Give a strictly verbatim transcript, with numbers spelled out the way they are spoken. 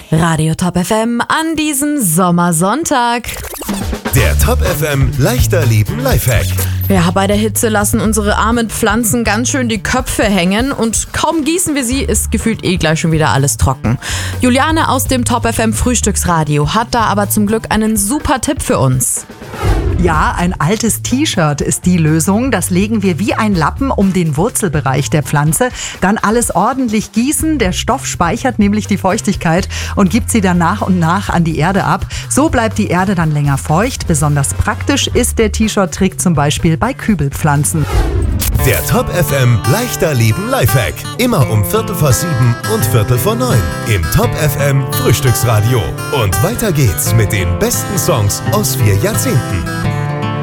Radio Top F M an diesem Sommersonntag. Der Top F M leichter Leben Lifehack. Ja, bei der Hitze lassen unsere armen Pflanzen ganz schön die Köpfe hängen und kaum gießen wir sie, ist gefühlt eh gleich schon wieder alles trocken. Juliane aus dem Top F M Frühstücksradio hat da aber zum Glück einen super Tipp für uns. Ja, ein altes T-Shirt ist die Lösung. Das legen wir wie ein Lappen um den Wurzelbereich der Pflanze. Dann alles ordentlich gießen. Der Stoff speichert nämlich die Feuchtigkeit und gibt sie dann nach und nach an die Erde ab. So bleibt die Erde dann länger feucht. Besonders praktisch ist der T-Shirt-Trick zum Beispiel bei Kübelpflanzen. Der Top F M leichter Leben Lifehack. Immer um Viertel vor sieben und Viertel vor neun im Top F M Frühstücksradio. Und weiter geht's mit den besten Songs aus vier Jahrzehnten.